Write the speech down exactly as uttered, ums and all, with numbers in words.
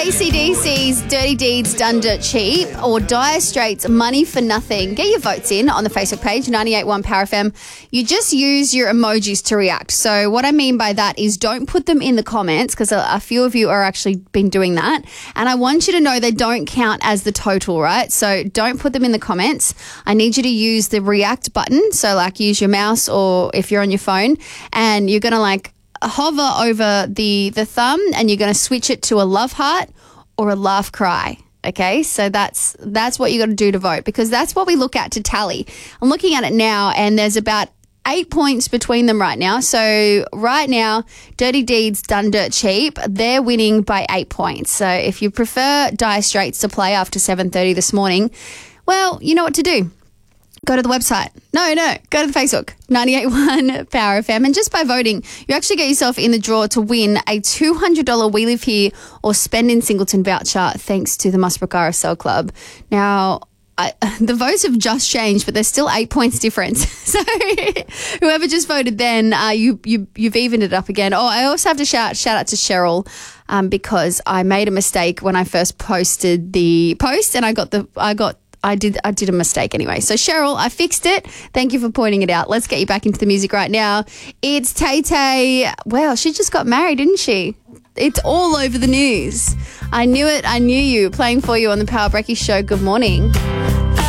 A C D C's Dirty Deeds Done Dirt Cheap or Dire Straits Money for Nothing. Get your votes in on the Facebook page, ninety-eight point one Power F M. You just use your emojis to react. So what I mean by that is don't put them in the comments because a, a few of you are actually been doing that. And I want you to know they don't count as the total, right? So don't put them in the comments. I need you to use the react button. So like use your mouse or if you're on your phone and you're going to like hover over the the thumb and you're going to switch it to a love heart or a laugh cry. Okay, so that's that's what you got to do to vote because that's what we look at to tally. I'm looking at it now and there's about eight points between them right now. So right now, Dirty Deeds Done Dirt Cheap, they're winning by eight points. So if you prefer Dire Straits to play after seven thirty this morning, well, you know what to do. Go to the website. No, no, go to the Facebook, ninety-eight point one Power F M. And just by voting, you actually get yourself in the draw to win a two hundred dollars We Live Here or Spend in Singleton voucher thanks to the Musbrook R S L Club. Now, I, the votes have just changed, but there's still eight points difference. So whoever just voted then, uh, you, you, you've evened it up again. Oh, I also have to shout, shout out to Cheryl um, because I made a mistake when I first posted the post and I got the, I got, I did I did a mistake anyway. So, Cheryl, I fixed it. Thank you for pointing it out. Let's get you back into the music right now. It's Tay Tay. Well, she just got married, didn't she? It's all over the news. I knew it. I knew you. Playing for you on the Power Brecky Show. Good morning.